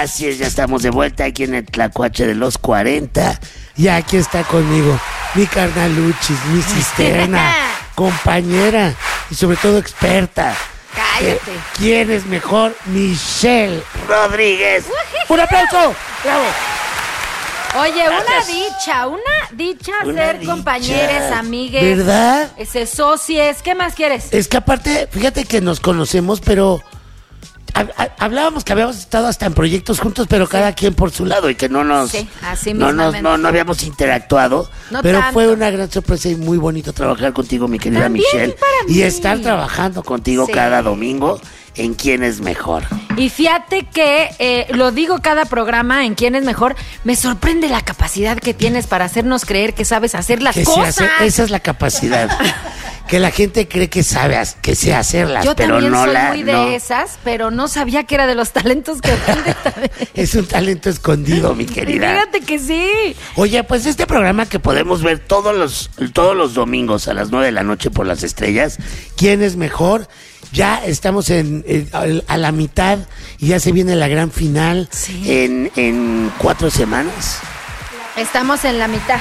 Así es, ya estamos de vuelta aquí en el Tlacuache de los 40. Y aquí está conmigo mi carnaluchis, mi cisterna, compañera y sobre todo experta. Cállate. ¿Quién es mejor? Michelle Rodríguez. ¡Un aplauso! ¡Bravo! Oye, Gracias. una dicha Una ser dicha. compañeros, amigues. ¿Verdad? Socies, ¿qué más quieres? Es que aparte, fíjate que nos conocemos, pero hablábamos que habíamos estado hasta en proyectos juntos, pero cada quien por su lado y que no nos Sí, así no mismamente. habíamos interactuado, No pero tanto. fue una gran sorpresa y muy bonito trabajar contigo, mi querida También Michelle, para y mí. estar trabajando contigo Sí. cada domingo en Quién es Mejor. Y fíjate que, lo digo cada programa en Quién es Mejor, me sorprende la capacidad que tienes para hacernos creer que sabes hacer las Que se cosas. hace, esa es la capacidad. Que la gente cree que sabe, que sé hacerlas, Yo pero también no soy la. muy de no. esas, pero no sabía que era de los talentos que Es un talento escondido, mi querida. Fíjate que sí. Oye, pues este programa que podemos ver todos los domingos a las 9 de la noche por las estrellas, ¿Quién es mejor? Ya estamos a la mitad y ya se viene la gran final. Sí. en 4 semanas. Estamos en la mitad.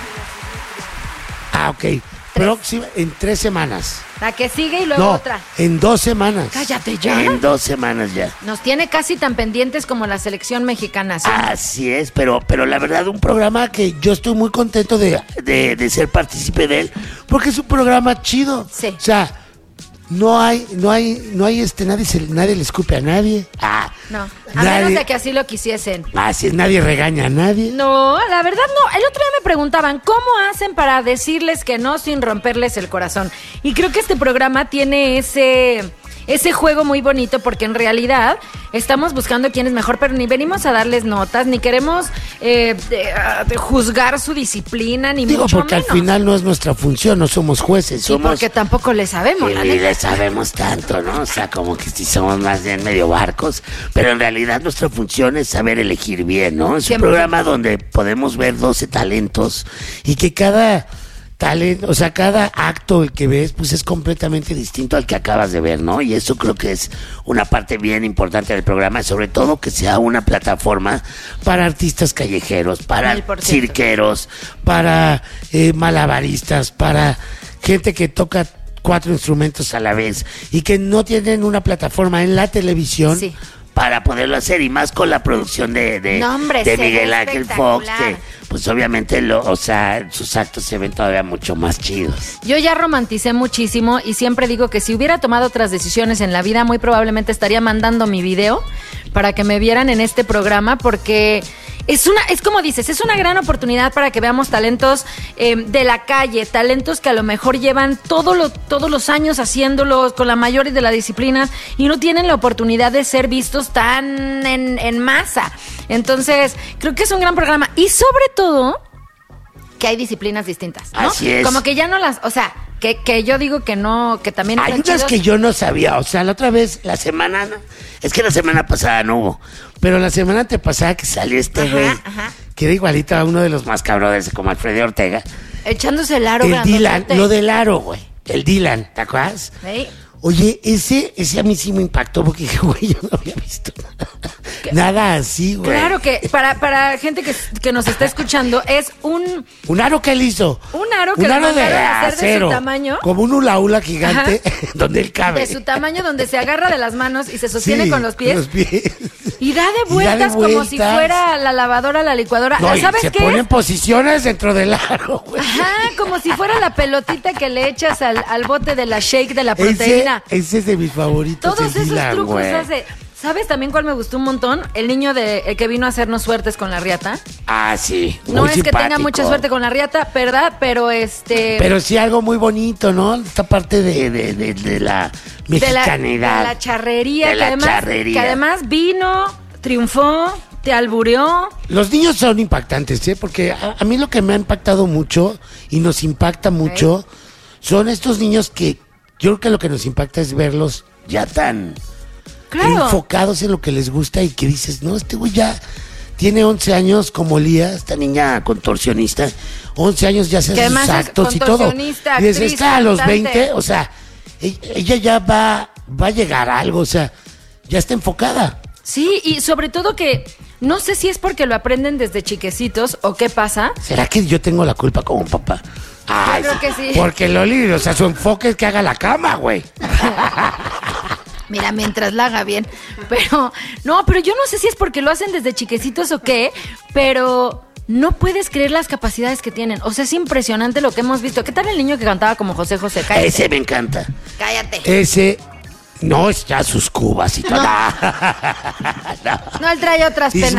Ah, ok. Próxima, en 3 semanas. La que sigue y luego No, otra. en 2 semanas. Cállate ya. En 2 semanas ya. Nos tiene casi tan pendientes como la selección mexicana. ¿sí? Así es, pero la verdad un programa que yo estoy muy contento de ser partícipe de él, porque es un programa chido. Sí. O sea, nadie le escupe a nadie. No, a Nadie- menos de que así lo quisiesen. Así es, nadie regaña a nadie. No, la verdad no. El otro día me preguntaban, ¿cómo hacen para decirles que no sin romperles el corazón? Y creo que este programa tiene ese juego muy bonito porque en realidad estamos buscando quién es mejor, pero ni venimos a darles notas, ni queremos juzgar su disciplina, ni Digo, mucho porque menos. al final no es nuestra función, no somos jueces. Sí, porque tampoco le sabemos, la Ni neta. le sabemos tanto, ¿no? O sea, como que si somos más bien medio barcos, pero en realidad nuestra función es saber elegir bien, ¿no? Es un 100%. programa donde podemos ver 12 talentos Y que cada talento, o sea, cada acto el que ves, pues es completamente distinto al que acabas de ver, ¿no? Y eso creo que es una parte bien importante del programa, sobre todo que sea una plataforma para artistas callejeros, para 1000%. cirqueros, para malabaristas, para gente que toca 4 instrumentos a la vez y que no tienen una plataforma en la televisión. Sí. para poderlo hacer, y más con la producción de No, hombre, de se ve Miguel Ángel Fox, espectacular. que pues obviamente sus actos se ven todavía mucho más chidos. Yo ya romanticé muchísimo y siempre digo que si hubiera tomado otras decisiones en la vida, muy probablemente estaría mandando mi video para que me vieran en este programa, porque es como dices, es una gran oportunidad para que veamos talentos de la calle, talentos que a lo mejor llevan todos los años haciéndolo con la mayor de las disciplinas y no tienen la oportunidad de ser vistos tan en masa. Entonces, creo que es un gran programa y sobre todo que hay disciplinas distintas, ¿no? Así es. Como que ya no las, o sea, que yo digo que no, que también Hay están unas chidos. que yo no sabía, o sea, la otra vez, Es que la semana pasada no hubo. pero la semana antepasada que salió este Ajá, güey, ajá. que era igualito a uno de los Más cabrones como Alfredo Ortega. Echándose el aro el Dylan, grandotote. lo del aro, güey, el Dylan, ¿te acuerdas? Sí. Oye, ese a mí sí me impactó porque dije, güey, yo no había visto nada así, güey. Claro que para gente que nos está escuchando es un Un aro que él hizo. Un aro que un le aro de mandaron a hacer de su acero, tamaño. como un hula hula gigante donde él cabe. de su tamaño donde se agarra de las manos y se sostiene Sí, con los pies. Y da de Y da de vueltas como si vueltas. fuera la lavadora, la licuadora. No, y ¿Sabes se qué? ponen posiciones dentro del aro, güey. Ajá, como si fuera la pelotita que le echas al bote de la shake de la proteína. Ese es de mis favoritos. Todos el esos Dylan, trucos güey. hace. ¿Sabes también cuál me gustó un montón? El niño el que vino a hacernos suertes con la riata. Ah, sí. No muy es que tenga simpático. mucha suerte con la riata, ¿verdad? Pero Pero sí algo muy bonito, ¿no? Esta parte de la mexicanidad. de la charrería, De la charrería. que además vino, triunfó, te albureó. Los niños son impactantes, ¿eh? Porque a mí lo que me ha impactado mucho y nos impacta mucho son estos niños que yo creo que lo que nos impacta es verlos Ya tan... Claro. enfocados en lo que les gusta y que dices, no, este güey ya tiene 11 años como Lía, Esta niña contorsionista. 11 años ya hace Que sus además es actos y todo. contorsionista, Y dices, actriz, está a los cantante. 20, o sea, ella ya va a llegar a algo, o sea, ya está enfocada. Sí, y sobre todo que no sé si es porque lo aprenden desde chiquecitos o qué pasa. ¿Será que yo tengo la culpa como papá? Ay, creo que sí. Porque Loli, o sea, su enfoque es que haga la cama, güey. Mira, mientras la haga bien. Pero yo no sé si es porque lo hacen desde chiquecitos o qué, pero no puedes creer las capacidades que tienen. O sea, es impresionante lo que hemos visto. ¿Qué tal el niño que cantaba como José José? Cállate. Ese me encanta. Cállate. Ese, no, es ya sus cubas y todo. No, él trae otras penas.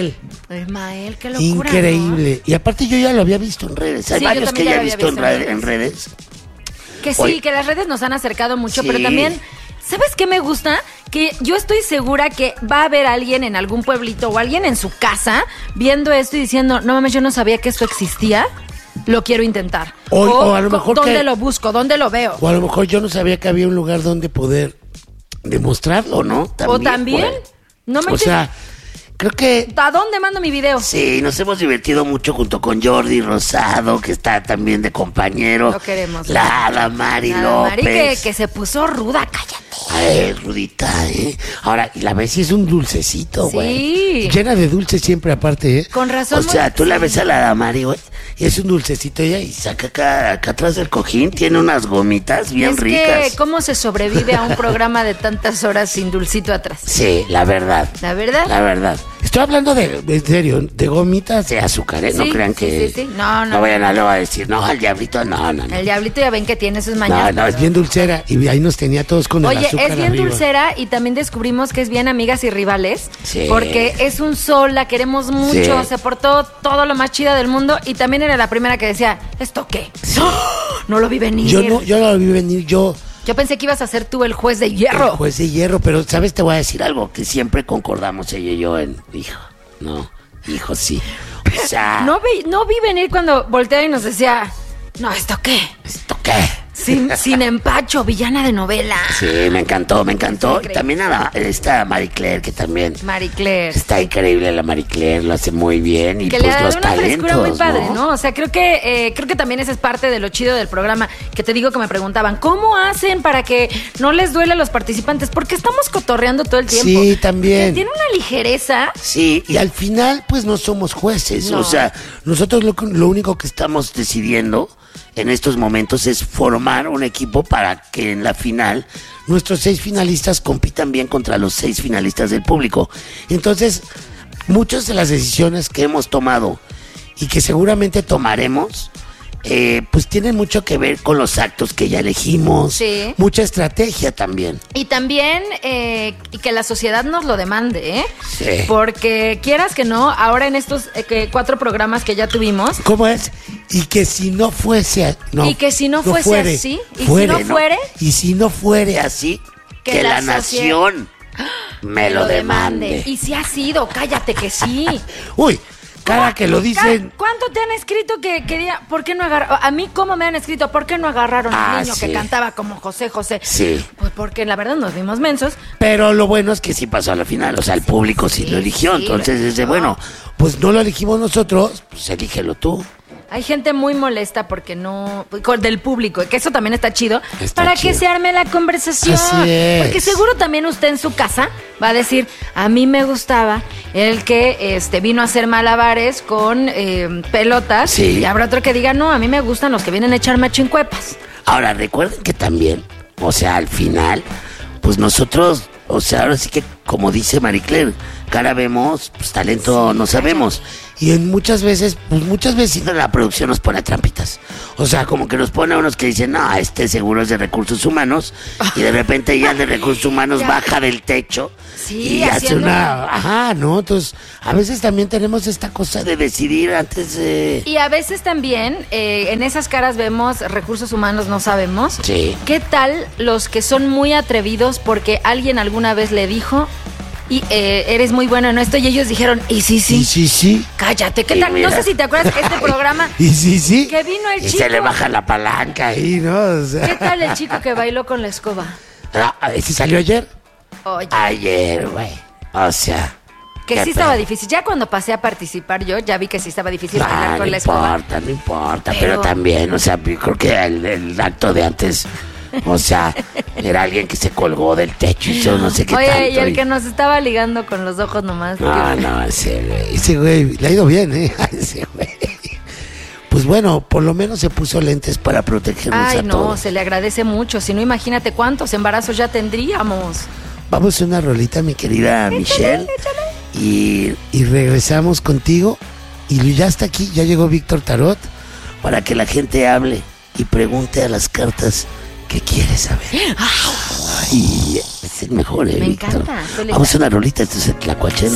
Ismael, qué locura. Increíble. ¿No? Y aparte yo ya lo había visto en redes. Hay varios que ya he visto en redes. Que sí, que las redes nos han acercado mucho, sí. Pero también, ¿sabes qué me gusta? Que yo estoy segura que va a haber alguien en algún pueblito o alguien en su casa viendo esto y diciendo, no mames, yo no sabía que esto existía, lo quiero intentar. O a lo mejor ¿dónde lo busco? ¿Dónde lo veo? O a lo mejor yo no sabía que había un lugar donde poder demostrarlo, ¿no? También. No me O sea, creo que... ¿A dónde mando mi video? Sí, nos hemos divertido mucho junto con Jordi Rosado, que está también de compañero. Lo queremos. La Mari López. Mari que se puso ruda, cállate. Ay, rudita, ¿eh? Ahora, y la ves y es un dulcecito, güey. Sí. Llena de dulce siempre aparte, ¿eh? Con razón. O sea, tú la ves a la Damari, güey, y es un dulcecito ella y saca acá atrás del cojín, tiene unas gomitas bien ricas. Que, ¿cómo se sobrevive a un programa de tantas horas sin dulcito atrás? Sí, la verdad. ¿La verdad? La verdad. Estoy hablando en serio, de gomitas de azúcar, ¿eh? Sí, No crean que... Sí. No vayan a luego a decir, no, al diablito, no. El diablito ya ven que tiene sus mañas. No, es bien dulcera y ahí nos tenía todos con el azúcar es bien arriba. dulcera y también descubrimos que es bien amigas y rivales. Sí. Porque es un sol, la queremos mucho, Sí. se portó todo lo más chida del mundo y también era la primera que decía, ¿esto qué? Sí. No lo vi venir. Yo no lo vi venir, Yo pensé que ibas a ser tú el juez de hierro. El juez de hierro, pero ¿sabes? Te voy a decir algo que siempre concordamos ella y yo en... Hijo, sí. O sea... No vi venir cuando volteaba y nos decía, no, ¿esto qué? ¿Esto qué? Sin empacho, villana de novela. Sí, me encantó. Sí, Y también a esta Marie Claire, que también... Marie Claire. Está increíble la Marie Claire, lo hace muy bien. Y que pues le da los una talentos, frescura muy padre, ¿no? O sea, creo que también esa es parte de lo chido del programa. Que te digo que me preguntaban, ¿cómo hacen para que no les duele a los participantes? Porque estamos cotorreando todo el tiempo. Sí, también. Tiene una ligereza. Sí, y al final, pues no somos jueces. No. O sea, nosotros lo único que estamos decidiendo en estos momentos es formar un equipo para que en la final nuestros 6 finalistas compitan bien contra los 6 finalistas del público. Entonces, muchas de las decisiones que hemos tomado y que seguramente tomaremos, pues tienen mucho que ver con los actos que ya elegimos. Sí. Mucha estrategia también. Y también y que la sociedad nos lo demande, ¿eh? Sí. Porque quieras que no, ahora en estos 4 programas que ya tuvimos. ¿Cómo es? Y que si no fuese... No, Y que si no fuese fuere, así, y fuere, si no fuere... Y si no fuere así, que la nación me lo demande. Y si ha sido, cállate que sí. Uy, cada que lo dicen... ¿Cuánto te han escrito que diga, ¿por qué no agarraron? A mí, ¿cómo me han escrito? ¿Por qué no agarraron al niño sí. que cantaba como José José? Sí. Pues porque la verdad nos vimos mensos. Pero lo bueno es que sí pasó a la final, o sea, el público sí lo eligió. Sí, Entonces, lo eligió. bueno, pues no lo elegimos nosotros, pues elígelo tú. Hay gente muy molesta porque no... del público, que eso también está chido. Está para chido. que se arme la conversación. Así es. Porque seguro también usted en su casa va a decir, a mí me gustaba el que vino a hacer malabares con pelotas. Sí. Y habrá otro que diga, no, a mí me gustan los que vienen a echar machincuepas. Ahora, recuerden que también, o sea, al final, pues nosotros, o sea, ahora sí que, como dice Marie Claire, cara vemos, pues talento no sabemos. Y muchas veces la producción nos pone trampitas. O sea, como que nos pone a unos que dicen, no, este seguro es de recursos humanos. Y de repente ya el de recursos humanos Ya. baja del techo. Sí, y hace haciendo- una... Ajá, ¿no? Entonces, a veces también tenemos esta cosa de decidir antes de... Y a veces también en esas caras vemos recursos humanos, no sabemos. Sí. ¿Qué tal los que son muy atrevidos porque alguien alguna vez le dijo y eres muy bueno en esto y ellos dijeron, y sí, sí. Y sí. Cállate, ¿qué Y tal? mira. No sé si te acuerdas este programa. Y sí. Que vino el y chico. se le baja la palanca ahí, ¿no? O sea... ¿Qué tal el chico que bailó con la escoba? ¿Ese salió ayer? Oye, Ayer, güey. O sea... que qué sí estaba pedo. difícil. Ya cuando pasé a participar yo, ya vi que sí estaba difícil bailar No con la escoba. importa, no importa. Pero también, o sea, yo creo que el acto de antes O sea, era alguien que se colgó del techo y yo no sé qué Oye, tanto. y el que nos estaba ligando con los ojos nomás. No, ese güey le ha ido bien, ese güey. Pues bueno, por lo menos se puso lentes para protegernos Ay, a no, todos. se le agradece mucho. Si no, imagínate cuántos embarazos ya tendríamos. Vamos a una rolita, mi querida Michelle. Y regresamos contigo. Y ya está aquí, ya llegó Víctor Tarot para que la gente hable y pregunte a las cartas qué quiere saber. Ay, es el mejor, Me Víctor. encanta. Vamos a una rolita, esto es el Tlacuachelo.